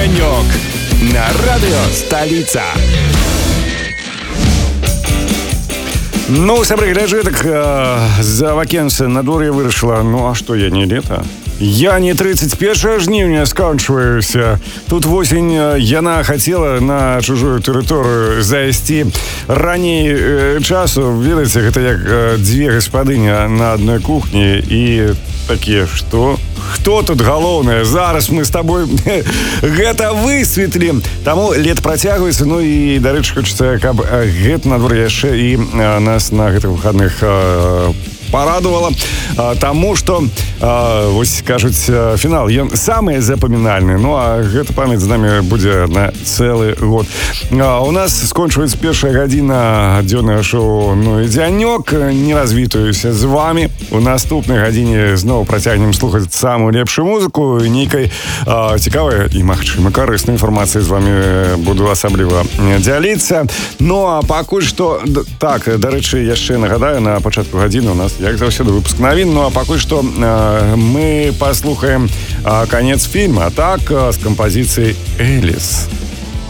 Ледзянёк на радыё Сталіца. Ну, сябры, гляджу, так за вакенце надвор'е вырашыла. Ну, а што, я не лета? Я не 31 жніўня скончваюся. Тут восень, яна хацела на чужую тэрыторыю зайсці раней часу. Ведаеце, гэта як дзве гаспадыні на адной кухні і такія, што? Хто тут галоўнае? Зараз мы з табой гэта высветлім. Таму лет працягваецца, ну і, дарэчы, хочацца, каб гэта надвор'е яшчэ і нас на гэтых выхадных порадовала, таму што вось кажуць, фінал ён самы запамінальны. Ну а гэта памяць з намі будзе на цэлы год. У нас скончваецца першая гадзіна дзённага шоу «Ну і дзянёк». Не развітаюся з вами. У наступнай гадзіне зноў працягнем слухаць самую лепшую музыку і нейкай цікавай і, магчыма, карыснай інфармацыяй з вами буду асабліва дзяліцца. Ну а пакуль што, так, дарэчы, яшчэ нагадаю, на пачатку гадзіны у нас, як заўсёды, выпуск навін. Ну а пакуль што мы паслухаем канец фільма, так, з кампазіцыяй «Эліс».